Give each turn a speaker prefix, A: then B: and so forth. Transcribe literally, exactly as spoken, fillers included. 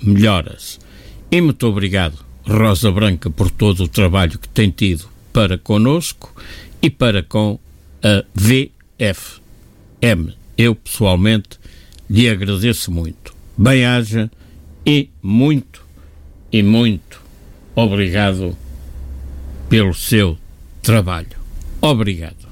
A: melhora-se. E muito obrigado, Rosa Branca, por todo o trabalho que tem tido para connosco e para com a V F M. Eu, pessoalmente, lhe agradeço muito. Bem-aja e muito, e muito obrigado pelo seu trabalho. Obrigado.